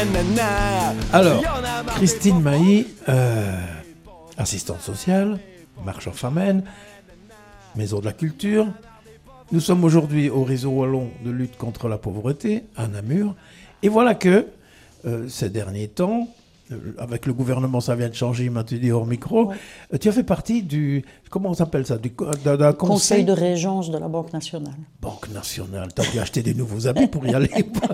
Alors, Christine Mailly, assistante sociale, Marche en Famenne, Maison de la Culture. Nous sommes aujourd'hui au réseau wallon de lutte contre la pauvreté, à Namur. Et voilà que, ces derniers temps, avec le gouvernement, ça vient de changer, il m'a dit hors micro, tu as fait partie du, comment on s'appelle ça, d'un conseil de régence de la Banque nationale. Banque nationale, t'as dû acheter des nouveaux habits pour y aller.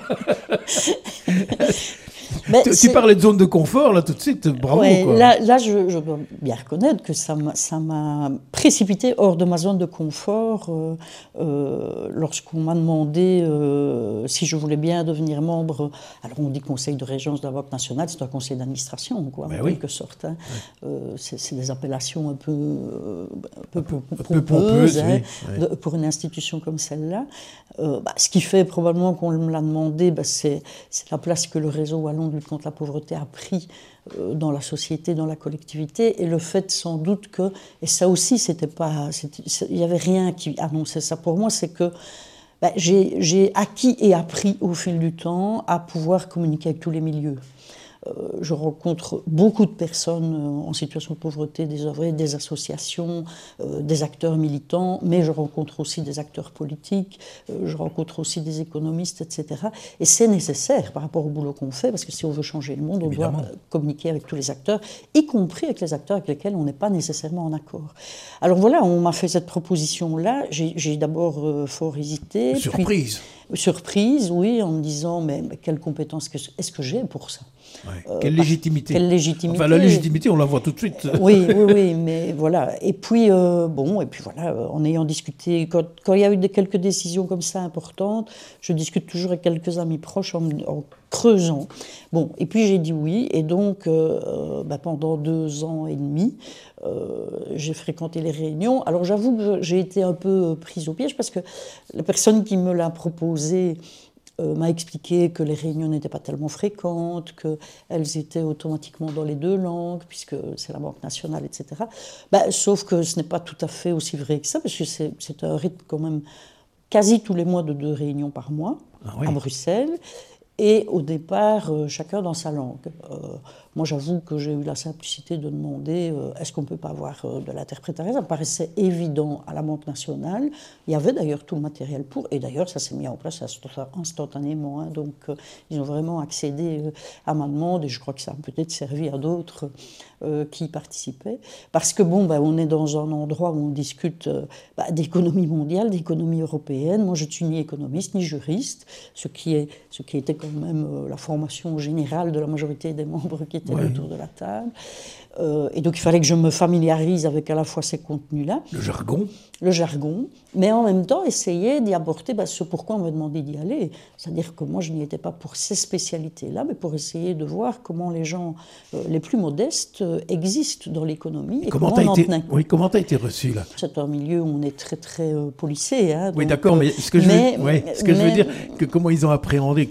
Tu parlais de zone de confort, là, tout de suite, bravo. Ouais, quoi. Là, je dois bien reconnaître que ça m'a précipité hors de ma zone de confort lorsqu'on m'a demandé si je voulais bien devenir membre. Alors, on dit conseil de régence de la Banque nationale, c'est un conseil d'administration, quoi, en quelque sorte. Hein. C'est des appellations un peu pompeuses hein, pour une institution comme celle-là. Ce qui fait probablement qu'on me l'a demandé, c'est la place que le réseau wallon de lutte contre la pauvreté a pris dans la société, dans la collectivité, et le fait sans doute que, et ça aussi il n'y avait rien qui annonçait ça pour moi, c'est que j'ai acquis et appris au fil du temps à pouvoir communiquer avec tous les milieux. Je rencontre beaucoup de personnes en situation de pauvreté, des ouvriers, des associations, des acteurs militants, mais je rencontre aussi des acteurs politiques, je rencontre aussi des économistes, etc. Et c'est nécessaire par rapport au boulot qu'on fait, parce que si on veut changer le monde, on doit communiquer avec tous les acteurs, y compris avec les acteurs avec lesquels on n'est pas nécessairement en accord. Alors voilà, on m'a fait cette proposition-là, j'ai d'abord fort hésité. Surprise, oui, en me disant, mais quelles compétences est-ce que j'ai pour ça ? Quelle légitimité. Enfin, la légitimité, on la voit tout de suite. Oui, mais voilà. Et puis, voilà, en ayant discuté, quand il y a eu quelques décisions comme ça importantes, je discute toujours avec quelques amis proches en creusant. Bon, et puis j'ai dit oui, et donc pendant 2 ans et demi, j'ai fréquenté les réunions. Alors j'avoue que j'ai été un peu prise au piège parce que la personne qui me l'a proposé m'a expliqué que les réunions n'étaient pas tellement fréquentes, qu'elles étaient automatiquement dans les 2 langues, puisque c'est la Banque nationale, etc. Sauf que ce n'est pas tout à fait aussi vrai que ça, parce que c'est un rythme quand même quasi tous les mois de 2 réunions par mois à Bruxelles. Et au départ, chacun dans sa langue. Moi, j'avoue que j'ai eu la simplicité de demander est-ce qu'on ne peut pas avoir de l'interprétation. Ça me paraissait évident à la Banque nationale. Il y avait d'ailleurs tout le matériel pour. Et d'ailleurs, ça s'est mis en place instantanément. Hein, donc, ils ont vraiment accédé à ma demande. Et je crois que ça a peut-être servi à d'autres qui y participaient. Parce que, on est dans un endroit où on discute d'économie mondiale, d'économie européenne. Moi, je ne suis ni économiste, ni juriste, ce qui était quand même la formation générale de la majorité des membres qui étaient autour de la table. Et donc il fallait que je me familiarise avec à la fois ces contenus-là. Le jargon, mais en même temps essayer d'y apporter ce pourquoi on m'a demandé d'y aller. C'est-à-dire que moi je n'y étais pas pour ces spécialités-là, mais pour essayer de voir comment les gens les plus modestes existent dans l'économie. Et comment tu as été reçu là ? C'est un milieu où on est très très policé. Hein, oui, d'accord, mais ce que je veux dire, que comment ils ont appréhendé,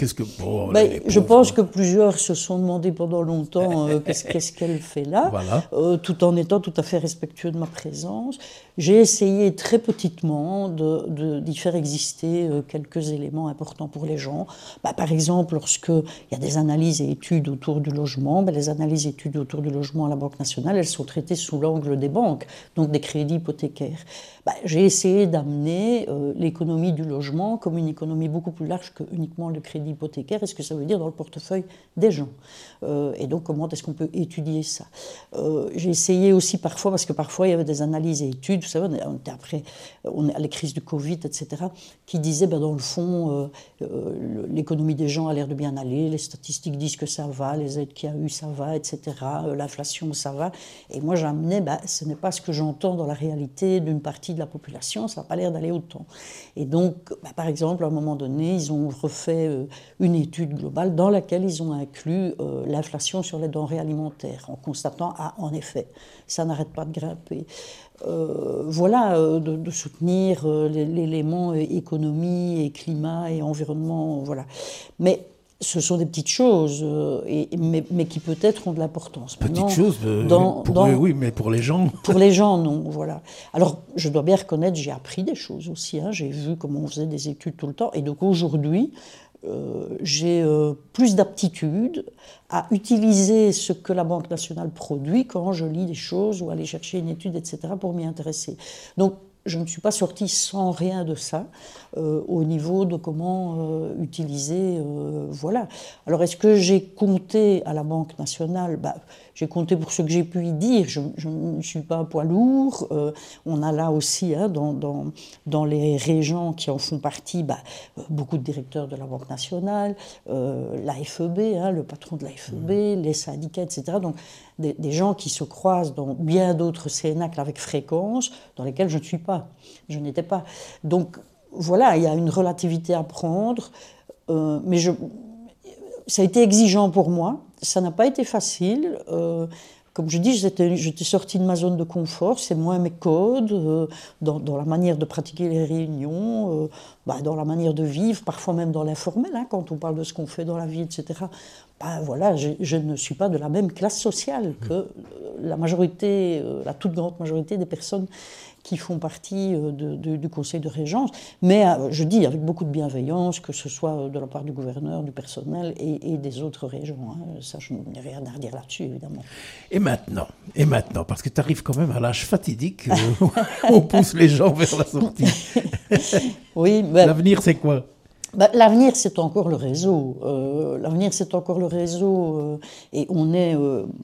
je pense que plusieurs se sont demandé pendant longtemps qu'est-ce qu'elle fait là. Voilà. Tout en étant tout à fait respectueux de ma présence. J'ai essayé très petitement d'y faire exister quelques éléments importants pour les gens. Par exemple, lorsqu'il y a des analyses et études autour du logement, les analyses et études autour du logement à la Banque nationale, elles sont traitées sous l'angle des banques, donc des crédits hypothécaires. J'ai essayé d'amener l'économie du logement comme une économie beaucoup plus large que uniquement le crédit hypothécaire et ce que ça veut dire dans le portefeuille des gens. Et donc, comment est-ce qu'on peut étudier ça ? J'ai essayé aussi parfois, parce que parfois il y avait des analyses et études, vous savez, on était après les crises du Covid, etc., qui disaient, dans le fond, l'économie des gens a l'air de bien aller, les statistiques disent que ça va, les aides qu'il y a eu, ça va, etc., l'inflation, ça va. Et moi, j'amenais, ce n'est pas ce que j'entends dans la réalité d'une partie de la population, ça n'a pas l'air d'aller autant. Et donc, par exemple, à un moment donné, ils ont refait une étude globale dans laquelle ils ont inclus l'inflation sur les denrées alimentaires, en constatant, en effet, ça n'arrête pas de grimper. De soutenir l'élément économie et climat et environnement, voilà. Mais ce sont des petites choses, mais qui peut-être ont de l'importance. Petites choses, oui, mais pour les gens... Pour les gens, non, voilà. Alors, je dois bien reconnaître, j'ai appris des choses aussi, hein, j'ai vu comment on faisait des études tout le temps, et donc aujourd'hui, j'ai plus d'aptitude à utiliser ce que la Banque nationale produit quand je lis des choses ou aller chercher une étude, etc., pour m'y intéresser. Donc, je ne suis pas sortie sans rien de ça au niveau de comment utiliser. Voilà. Alors, est-ce que j'ai compté à la Banque nationale? J'ai compté pour ce que j'ai pu y dire. Je ne suis pas un poids lourd. On a là aussi, hein, dans les régents qui en font partie, beaucoup de directeurs de la Banque nationale, la FEB, hein, le patron de la FEB, les syndicats, etc. Donc, des gens qui se croisent dans bien d'autres cénacles avec fréquence, dans lesquels je ne suis pas. Je n'étais pas. Donc, voilà, il y a une relativité à prendre, mais ça a été exigeant pour moi. Ça n'a pas été facile. Comme je dis, j'étais sortie de ma zone de confort. C'est moins mes codes, dans la manière de pratiquer les réunions, dans la manière de vivre, parfois même dans l'informel, hein, quand on parle de ce qu'on fait dans la vie, etc. Voilà, je ne suis pas de la même classe sociale que la majorité, la toute grande majorité des personnes qui font partie du conseil de régence, mais je dis avec beaucoup de bienveillance, que ce soit de la part du gouverneur, du personnel et des autres régents. Hein. Ça, je n'ai rien à redire là-dessus, évidemment. Et maintenant, parce que tu arrives quand même à l'âge fatidique où on pousse les gens vers la sortie. Oui, l'avenir, c'est quoi? L'avenir, c'est encore le réseau. L'avenir, c'est encore le réseau. Et on est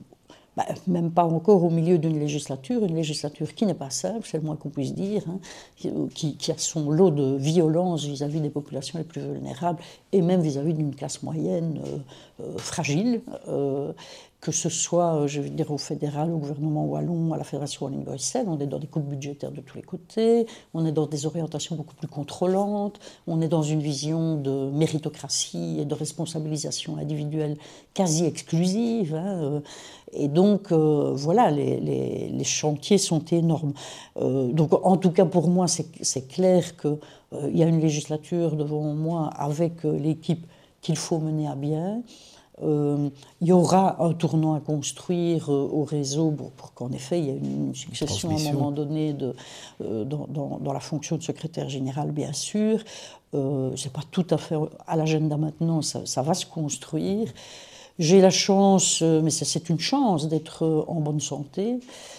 même pas encore au milieu d'une législature qui n'est pas simple, c'est le moins qu'on puisse dire, hein, qui a son lot de violence vis-à-vis des populations les plus vulnérables et même vis-à-vis d'une classe moyenne fragile, que ce soit, je veux dire, au fédéral, au gouvernement wallon, à la Fédération Wallonie-Bruxelles. On est dans des coupes budgétaires de tous les côtés, on est dans des orientations beaucoup plus contrôlantes, on est dans une vision de méritocratie et de responsabilisation individuelle quasi exclusive, hein, et donc, voilà, les chantiers sont énormes. Donc, en tout cas, pour moi, c'est clair qu'il y a une législature devant moi avec l'équipe qu'il faut mener à bien. Il y aura un tournant à construire au réseau pour qu'en effet, il y ait une succession à un moment donné dans la fonction de secrétaire général, bien sûr. C'est pas tout à fait à l'agenda maintenant, ça va se construire. J'ai la chance, mais c'est une chance, d'être en bonne santé.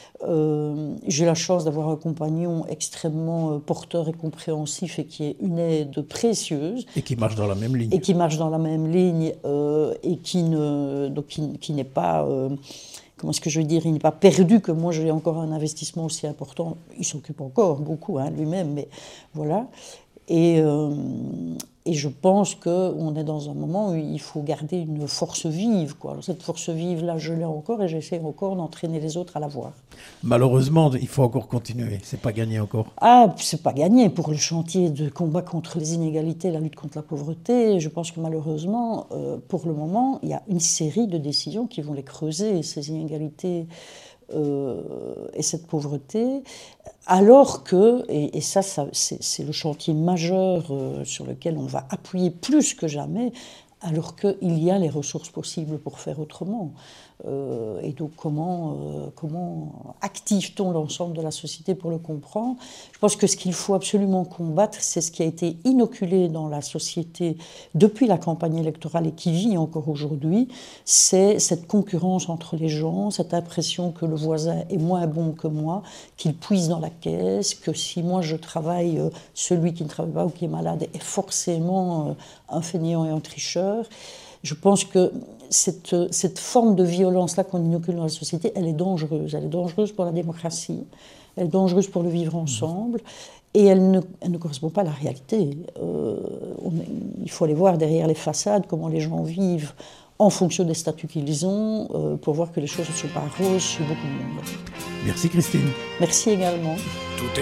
J'ai la chance d'avoir un compagnon extrêmement porteur et compréhensif et qui est une aide précieuse. Et qui marche dans la même ligne. Et qui marche dans la même ligne et qui n'est pas... comment est-ce que je veux dire? Il n'est pas perdu que moi j'ai encore un investissement aussi important. Il s'occupe encore beaucoup, hein, lui-même, mais voilà. Et je pense qu'on est dans un moment où il faut garder une force vive, quoi. Alors cette force vive-là, je l'ai encore et j'essaie encore d'entraîner les autres à la voir. Malheureusement, il faut encore continuer. C'est pas gagné encore. Ah, c'est pas gagné pour le chantier de combat contre les inégalités, la lutte contre la pauvreté. Je pense que malheureusement, pour le moment, il y a une série de décisions qui vont les creuser, ces inégalités et cette pauvreté, alors que, et ça c'est le chantier majeur sur lequel on va appuyer plus que jamais, alors qu'il y a les ressources possibles pour faire autrement. Et donc comment active-t-on l'ensemble de la société pour le comprendre? Je pense que ce qu'il faut absolument combattre, c'est ce qui a été inoculé dans la société depuis la campagne électorale et qui vit encore aujourd'hui, c'est cette concurrence entre les gens, cette impression que le voisin est moins bon que moi, qu'il puise dans la caisse, que si moi je travaille, celui qui ne travaille pas ou qui est malade est forcément un fainéant et un tricheur. Je pense que cette forme de violence-là qu'on inocule dans la société, elle est dangereuse. Elle est dangereuse pour la démocratie, elle est dangereuse pour le vivre ensemble, et elle ne correspond pas à la réalité. Il faut aller voir derrière les façades comment les gens vivent en fonction des statuts qu'ils ont, pour voir que les choses ne sont pas roses chez beaucoup de monde. Merci Christine. Merci également. Tout est